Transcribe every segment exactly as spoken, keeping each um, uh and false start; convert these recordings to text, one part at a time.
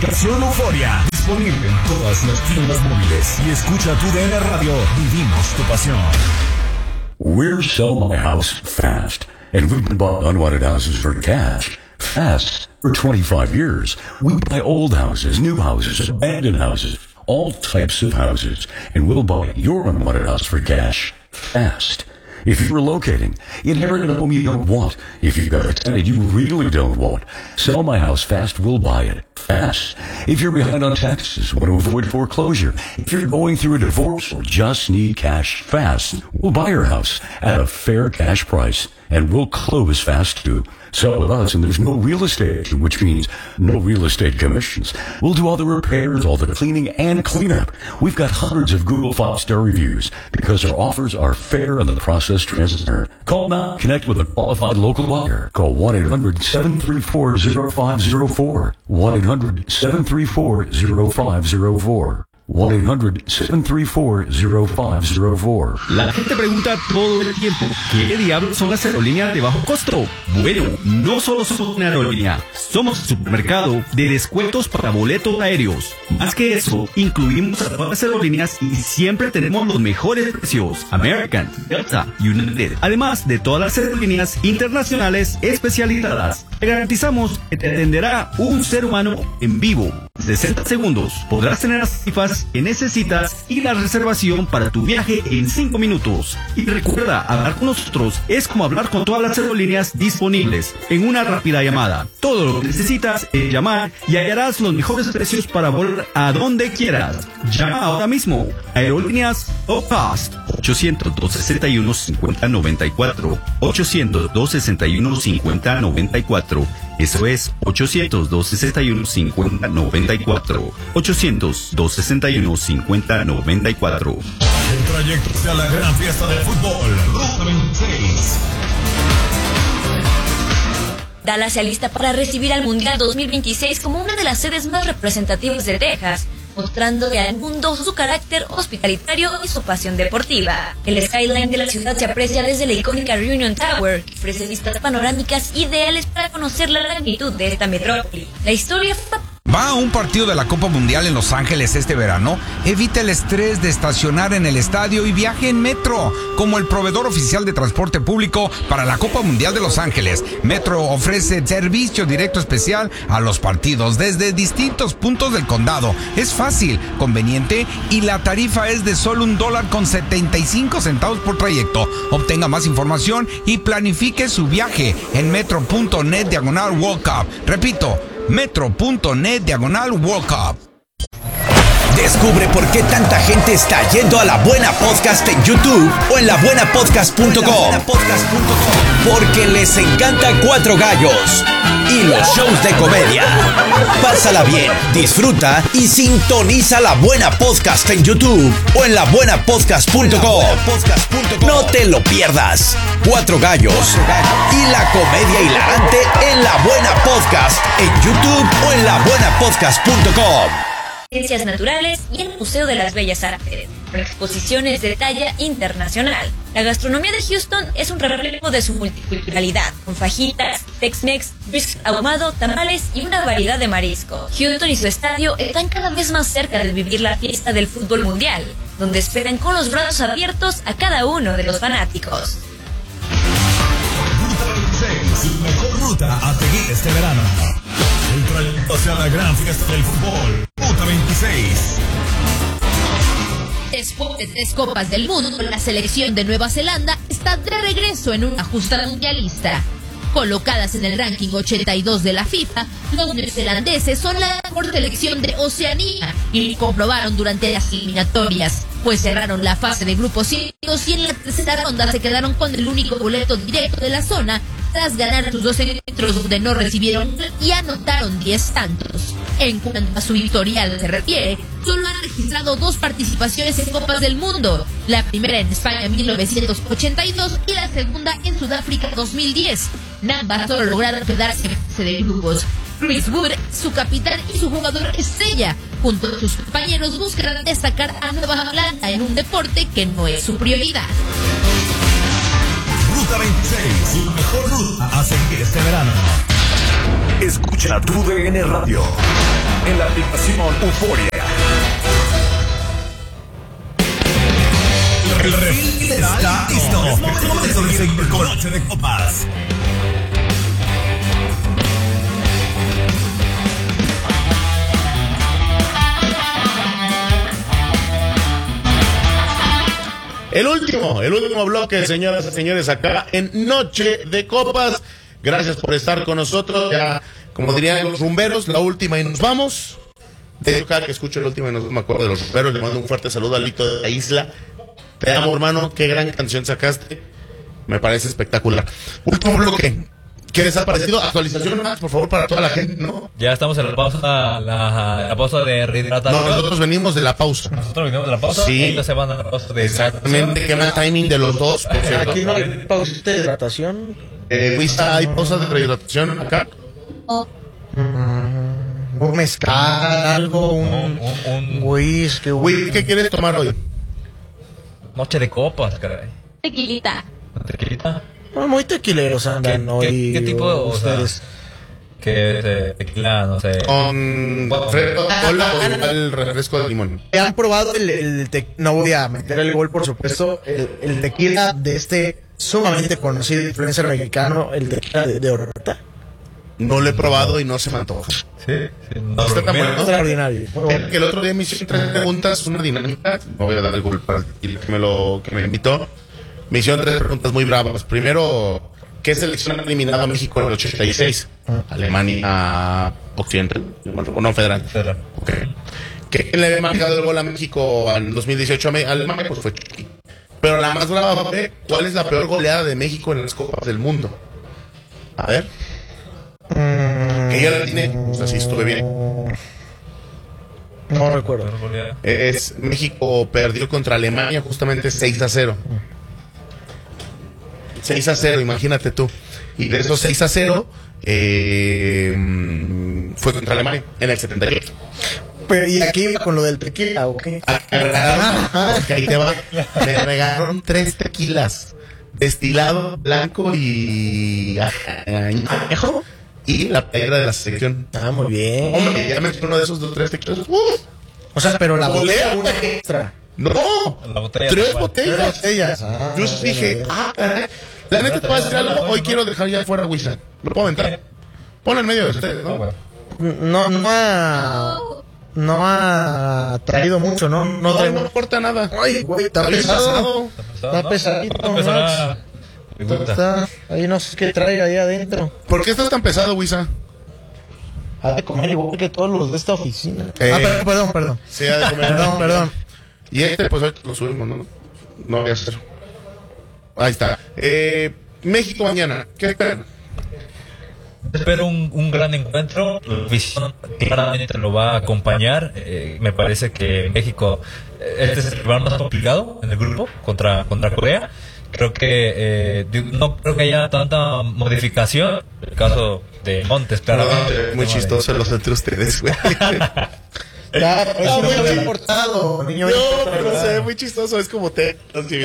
aplicación Euforia, disponible en todas las tiendas móviles. Y escucha tu D N Radio. Vivimos tu pasión. We're Sell My House Fast, and we've been buying unwanted houses for cash. Fast. For twenty-five years, we buy old houses, new houses, abandoned houses, all types of houses, and we'll buy your unwanted house for cash. Fast. If you're relocating, inherit a home you don't want. If you've got a tenant you really don't want, Sell My House Fast will buy it. Fast. If you're behind on taxes, want to avoid foreclosure, if you're going through a divorce or just need cash fast, we'll buy your house at a fair cash price, and we'll close fast too. Sell with us, and there's no real estate, which means no real estate commissions. We'll do all the repairs, all the cleaning, and cleanup. We've got hundreds of Google five-star reviews because our offers are fair and the process transparent. Call now. Connect with a qualified local buyer. Call one eight hundred seven three four zero five zero four. one eight hundred seven three four zero five zero four. one eight hundred seven three four zero five zero four. La gente pregunta todo el tiempo, ¿qué diablos son las aerolíneas de bajo costo? Bueno, no solo somos una aerolínea, somos un supermercado de descuentos para boletos aéreos. Más que eso, incluimos a todas las aerolíneas y siempre tenemos los mejores precios. American, Delta, United. Además de todas las aerolíneas internacionales especializadas, te garantizamos que te atenderá un ser humano en vivo. sesenta segundos. Podrás tener las tarifas que necesitas y la reservación para tu viaje en cinco minutos. Y recuerda, hablar con nosotros es como hablar con todas las aerolíneas disponibles en una rápida llamada. Todo lo que necesitas es llamar y hallarás los mejores precios para volar a donde quieras. Llama ahora mismo. Aerolíneas Low Cost. ochocientos, dos sesenta y uno, cincuenta noventa y cuatro. ochocientos, dos sesenta y uno, cincuenta noventa y cuatro. Eso es ochocientos, dos sesenta y uno, cincuenta noventa y cuatro. ochocientos, dos sesenta y uno, cincuenta noventa y cuatro. El trayecto hacia la gran fiesta del fútbol. Ruta veintiséis. Dallas se alista para recibir al Mundial dos mil veintiséis como una de las sedes más representativas de Texas, mostrándole al mundo su carácter hospitalitario y su pasión deportiva. El skyline de la ciudad se aprecia desde la icónica Reunion Tower, que ofrece vistas panorámicas ideales para conocer la magnitud de esta metrópoli. La historia fue... ¿Va a un partido de la Copa Mundial en Los Ángeles este verano? Evita el estrés de estacionar en el estadio y viaje en Metro. Como el proveedor oficial de transporte público para la Copa Mundial de Los Ángeles, Metro ofrece servicio directo especial a los partidos desde distintos puntos del condado. Es fácil, conveniente y la tarifa es de solo un dólar con setenta y cinco centavos por trayecto. Obtenga más información y planifique su viaje en metro.net diagonal World Cup. Repito, metro.net diagonal World Cup. Descubre por qué tanta gente está yendo a La Buena Podcast en YouTube o en la buena podcast punto com. Porque les encanta Cuatro Gallos y los shows de comedia. Pásala bien, disfruta y sintoniza La Buena Podcast en YouTube o en la buena podcast punto com. No te lo pierdas. Cuatro Gallos y la comedia hilarante en La Buena Podcast en YouTube o en la buena podcast punto com. Ciencias naturales y el Museo de las Bellas Artes, con exposiciones de talla internacional. La gastronomía de Houston es un reflejo de su multiculturalidad, con fajitas, Tex-Mex, brisket ahumado, tamales y una variedad de mariscos. Houston y su estadio están cada vez más cerca de vivir la fiesta del fútbol mundial, donde esperan con los brazos abiertos a cada uno de los fanáticos. Ruta veintiséis, la mejor ruta a seguir este verano. El trayecto hacia la gran fiesta del fútbol. Ruta veintiséis. Después de tres Copas del Mundo, la selección de Nueva Zelanda está de regreso en una justa mundialista. Colocadas en el ranking ochenta y dos de la FIFA, los neozelandeses son la mejor selección de Oceanía y lo comprobaron durante las eliminatorias, pues cerraron la fase de grupos ciegos y en la tercera ronda se quedaron con el único boleto directo de la zona tras ganar sus dos encuentros donde no recibieron y anotaron diez tantos. En cuanto a su historial se refiere, solo han registrado dos participaciones en Copas del Mundo, la primera en España en mil novecientos ochenta y dos y la segunda en Sudáfrica dos mil diez. Ambas solo lograron quedarse en fase de grupos. Chris Wood, su capitán y su jugador estrella, junto a sus compañeros, buscarán destacar a Nueva Zelanda en un deporte que no es su prioridad. Ruta veintiséis, la mejor ruta a seguir este verano. Escucha tu D N Radio en la aplicación Euforia. El refil está listo. Es momento de seguir con Noche de Copas. El último, el último bloque, señoras y señores, acá en Noche de Copas. Gracias por estar con nosotros. Ya, como dirían los rumberos, la última y nos vamos. De hecho, cada que escucho la última y no me acuerdo de los rumberos, le mando un fuerte saludo a Lito de la Isla. Te amo, hermano. Qué gran canción sacaste. Me parece espectacular. Último bloque. ¿Qué les ha parecido? Actualización más, por favor, para toda la gente, ¿no? Ya estamos en la pausa, la, la pausa de rehidratación. No, nosotros venimos de la pausa. Nosotros venimos de la pausa. Sí. Y ellos se van a la pausa de exactamente. Qué mal timing de los dos, por cierto. Aquí no hay pausa de hidratación. Eh, Luisa, ¿hay pausa de rehidratación acá? Oh. Mm, un mezcal, algo, un, un, un whisky. Whisky, ¿qué quieres tomar hoy? Noche de copas, caray. Tequilita. ¿Tequilita? No, muy tequileros andan hoy. ¿Qué, qué tipo de ustedes? ¿Qué eh, tequila, no sé? Con refresco de cola o el refresco de limón. ¿Han probado el, el te... no voy a meter el gol, por supuesto, el, el tequila de este sumamente conocido influencer mexicano, el tequila de, de Horta? No lo he probado y no se me antoja. Sí, sí. No, está tan bueno. Extraordinario. El que el otro día me hicieron tres preguntas, una dinámica. No voy a dar el gol para el que me lo que me invitó. Me hicieron tres preguntas muy bravas. Primero, ¿qué selección ha eliminado a México en el ochenta y seis? Alemania Occidental, no Federal. Federal. Okay. ¿Quién le había marcado el gol a México en dos mil dieciocho a Alemania? Pues fue Chucky. Pero la más brava fue, ¿cuál es la peor goleada de México en las Copas del Mundo? A ver. Mm. Que yo la tiene, o sea, sí estuve bien. No recuerdo. Es México perdió contra Alemania justamente seis a cero. seis a cero, imagínate tú. Y de esos seis a cero eh, fue contra Alemania en el setenta y ocho. Pero, ¿y aquí iba con lo del tequila o qué? Porque ahí te va. Me regalaron tres tequilas. Destilado, blanco y añejo. Y la playera de la selección. Ah, muy bien. Hombre, ya me metí uno de esos dos, tres tequilas. Uh, o sea, pero la botella una extra. No, la botella tres botellas. Tres botellas. Ah, yo dije, bien. ah, caray. La neta te voy a decir algo. Hoy quiero dejar ya fuera Wisa. ¿Lo puedo entrar? Ponlo en medio de ustedes, ¿no? No, no ha... No ha traído mucho, ¿no? No, no, no aporta nada. Ay, güey, está pesado. Está pesadito, Max. Está, ahí no sé qué trae ahí adentro. ¿Por qué estás tan pesado, Wisa? Ha de comer igual que todos los de esta oficina. Eh, ah, perdón, perdón, perdón. Sí, ha de comer. Perdón, perdón. Y este, pues hoy lo subimos, ¿no? No voy a hacer. Ahí está. Eh, México mañana. ¿Qué esperan? Espero un, un gran encuentro. La visión claramente lo va a acompañar. Eh, me parece que México, este es el rival más complicado en el grupo contra, contra Corea. Creo que eh, no creo que haya tanta modificación. El caso de Montes, claro. No, muy chistoso de... los entre ustedes, güey. Claro, pero no, muy bien portado, niño. No, pero no sé, muy chistoso, es como te. Sí,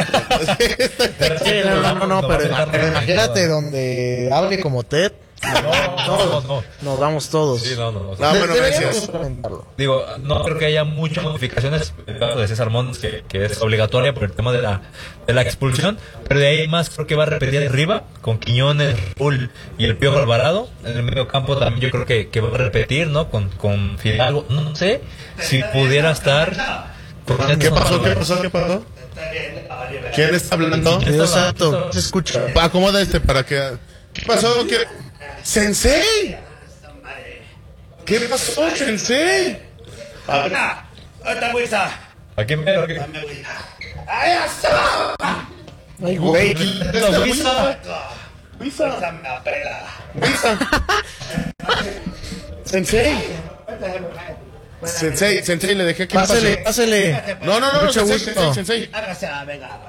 no, no, no, pero, pero imagínate donde hable como Ted. No, no, no, nos vamos todos. Sí, no, no, no. no bueno, gracias. Digo, no creo que haya muchas modificaciones. El caso de César Montes, que, que es obligatoria por el tema de la, de la expulsión. Pero de ahí más creo que va a repetir arriba con Quiñones, Raúl y el Piojo Alvarado. En el medio campo también yo creo que, que va a repetir, ¿no? Con, con Fidalgo. No sé si pudiera estar. ¿Qué pasó? ¿Qué pasó? ¿Qué pasó? ¿Quién está hablando? Dios santo, se escucha. Acomoda este para que. ¿Qué pasó? ¿Qué? ¡Sensei! ¿Qué pasó, Sensei? ¡Hola! ¿Dónde está? ¿A quién veo? ¡Ahí está! ¡Ay, güey! ¡Wisa! ¡Wisa! ¡Wisa! ¡Sensei! Sensei, Sensei, le dejé que pásele, pásele. No, no, no, no, Sensei, Sensei, Sensei. Venga,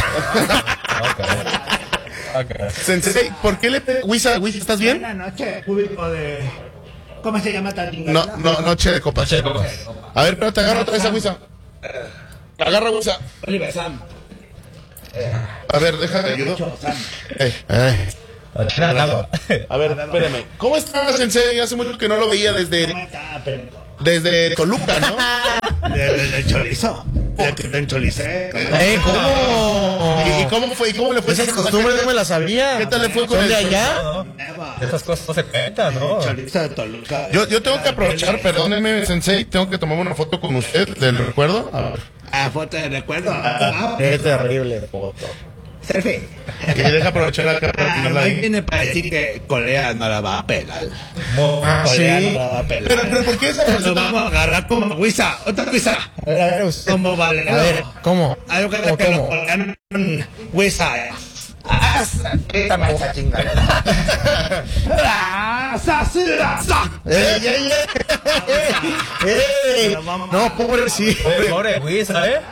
Okay. Sensei, ¿por qué le Wisa, Wisa, ¿estás bien? Buenas noches, público de... ¿Cómo se llama esta chingada? No, no, noche de copas. Noche de copas. A ver, pero te agarra otra vez a Wisa. Agarra a Wisa. Oliver Sam. A ver, déjame ayudar. Eh, eh. A China al agua. A ver, espérame. ¿Cómo estás, Sensei? Hace mucho que no lo veía desde... Desde Toluca, ¿no? Desde el chorizo. Desde que te encholicé. ¿Eh? ¿Cómo? ¿Y, y cómo fue? ¿Y cómo le fue? Esas costumbres no me las sabía. ¿Qué tal le fue con ¿Son de el allá? ¿No? Esas cosas no se cuentan, ¿no? Chorizo de Toluca. Yo, yo tengo que aprovechar, perdónenme, Sensei, tengo que tomar una foto con usted del recuerdo. A ver. Ah, foto de recuerdo. Ah, Qué terrible foto. selfie. Que deja aprovechar acá para Ah, ponerla ahí ahí. viene para decir que Corea no la va a pelar. Ah, Corea sí. no la va a pelar. Pero, pero ¿por qué esa Lo persona? vamos a agarrar como Wisa. Otra Wisa. A ver, a ver, usted. Como vale. A ver, ¿cómo? Algo que ¿Cómo, que los cómo? coreanos Wisa. Ah, quítame esa chingadera. Ah, sa, sí, la, sa. ¡Ey, ey, ey! ¡Ey! No, pobre, sí. Pobre, pobre Wisa, ¿eh?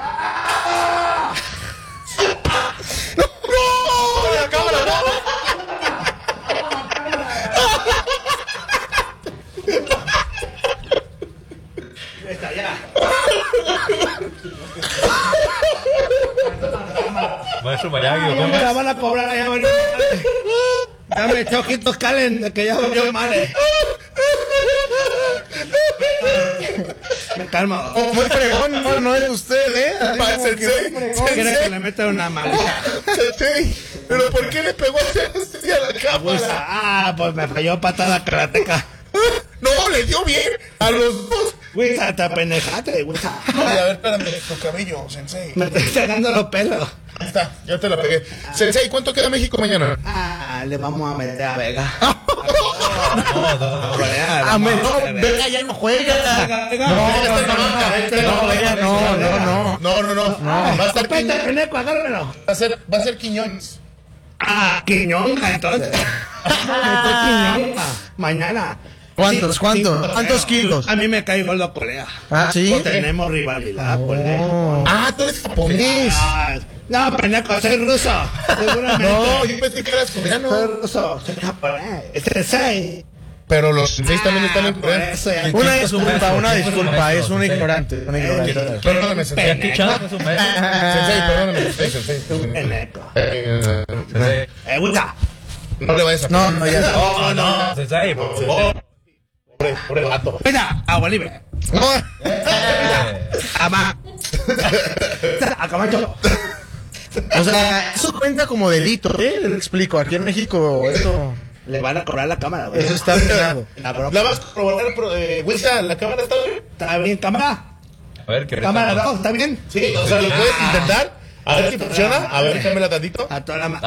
¡La cámara, no! Está ya. Maestro Miyagi, Ya ¿cómo me la es? van a cobrar allá, bueno. Dame choquitos calen de que ya volvió madre. Me calma. Muy fregón, no, no es usted, ¿eh? Así Pa, como que Sensei, muy fregón. ¿Quiere que le meta una malita? Sensei, ¿pero por qué le pegó a Sensei a la cámara? Ah, pues me falló patada karateca. No, le dio bien a los dos. Wisa, te pendejaste, Wisa. Ay, a ver, espérame, tu cabello, Sensei. Me estoy sacando los pelos. Ahí está, ya te la pegué. Sensei, ¿cuánto queda México mañana? Ah, le vamos a meter a Vega. A menor, Vega ya no juega. No, no, no, Vega no, no, no. No, no, no. Va a estar Copete, Quiñones. pendejo, agárramelo. Va a ser, va a ser Quiñones. Ah, Quiñonga, entonces. Meter Quiñonga. Mañana. ¿Cuántos, Sí, cuántos? sí, ¿Cuántos kilos? A mí me cae gordo Corea. Ah, ¿sí? Tenemos rivalidad, Corea. Ah, tú eres japonés. Ah, no, pendejo, soy ruso. Seguramente. No, yo pensé que eras Soy coreano. ruso, soy japonés. Este soy. Pero los senseis también están en Por Corea. eso ya- Una disculpa, una disculpa, es un ignorante, un ignorante. Perdóname, Sensei. Jackie Chan es un maestro. Sensei, perdóname. Sensei, sensei. Pendejo. Eh, Sensei. Eh, Wisa. No le vayas a... No, no, ya. No, no, Sensei. Oh, pobre, pobre vato. Mira, agua libre. Eh, Ama. A Camacho. O sea, eso cuenta como delito, ¿eh? Le explico, aquí en México esto, Le van a cobrar la cámara, güey. eso está penado. La broma. ¿La vas a probar, eh, Wisa? ¿La cámara está bien? ¿Está bien, cámara? A ver, ¿qué Cámara, reto? no, ¿está bien? Sí, o sea, ¿lo puedes intentar? A ver si funciona. A ver, déjamela tantito. A toda la ma-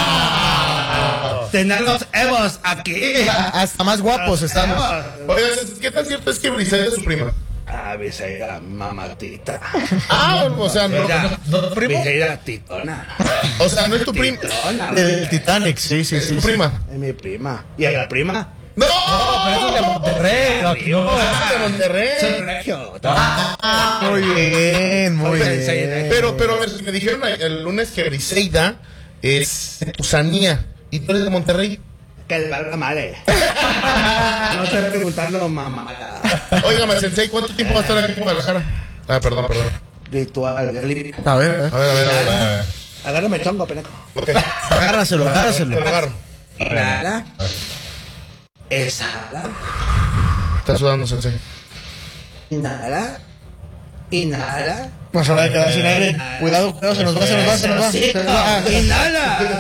Ah, tener los Evos aquí. Hasta más guapos estamos. Oiga, ¿qué tan cierto es que Briseida es su prima? Ah, Viseira, mamatita. Ah, o sea, no, Viseira, ¿No, no, primo? Viseira, titona. o sea, no es tu prima. Titona. El Titanic, sí, sí, Es sí. tu sí. prima. Es mi prima. ¿Y a la prima? ¡No! Pero eso es de Monterrey. No, aquí no. Es de Monterrey. Soy regio. Muy bien, muy bien. Pero, pero a ver, me dijeron el lunes que Briseida es de Tusanía y tú eres de Monterrey. Que le valga madre. No te preguntando, mamá. Óigame, Sensei, ¿cuánto tiempo va a estar aquí en Guadalajara? Ah, perdón, perdón. Ritual. A ver, ¿eh? A ver, a ver, a ver. A ver. Agárrame chongo, peneco. Ok. Agárraselo, Te agárraselo. lo agarro. Inhala. Exhala. Está sudando, Sensei. Inhala. Inhala. Nos va a quedar sin aire. Cuidado, cuidado, se nos va, se nos va, se nos va. Se nos va. Inhala.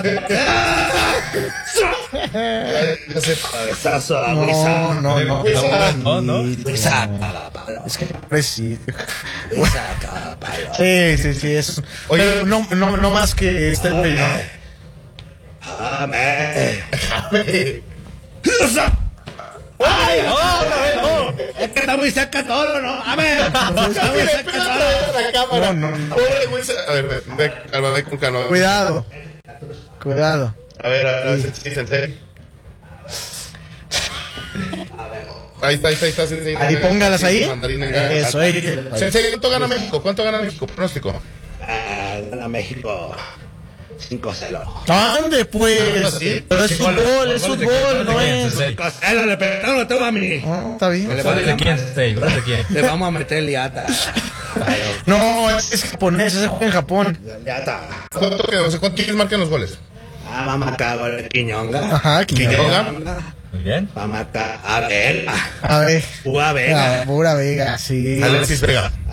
Ya sé. Cabezazo a No, Wisa. no, no. No, no. Wisa, cagapalo. Es que pues sí. Wisa, cagapalo. Sí, sí, sí, es. Oye, Pero no, no, no más que este güey, ¿no? Amén. Wisa. ¡Ay! ¡Oh! Es que está muy cerca todo, ¿no? Amén. Está muy cerca todo. la cámara. No, no, no. Pobre Wilson. A ver, ve, ve, calma, ve con calma. Cuidado. Cuidado. A ver, a ver, sí, Sensei. Ahí está, ahí está, ahí está, Sensei. Ahí póngalas ahí. Mandarina, ya. Eso, ahí. Sensei, ¿cuánto gana México? ¿Cuánto gana México? Pronóstico. Ah, gana México cinco cero. ¿Dónde pues? ¿Sí? Pero es fútbol, es fútbol, no es. Sensei. cinco cero, le pegamos, lo tengo a mí. No, está bien. ¿Goles de quién, Sensei? ¿Goles de quién? Le vamos a meter liata. No, es, es japonés, ese juega en Japón. Liata. ¿Cuánto, que- o sea, ¿cuánto quieres marcar los goles? Ah, vamos acá con el Quiñonga. Ajá, Quiñonga. Muy bien. Vamos acá. A ver. A ver. Pura Vega. Ah, pura Vega, sí. Alexis Vega.